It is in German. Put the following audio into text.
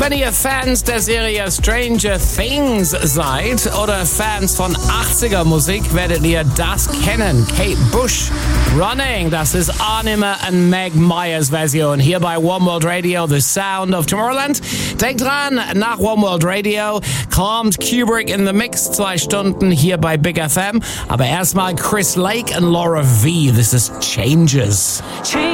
wenn ihr Fans der Serie Stranger Things seid oder Fans von 80er Musik, werdet ihr das kennen. Kate Bush, Running, das ist Anima und Meg Myers Version. Hier bei One World Radio, The Sound of Tomorrowland. Denkt dran, nach One World Radio kommt Kubrick in the Mix, 2 Stunden hier bei Big FM. Aber erstmal Chris Lake und Laura V. This is Changes.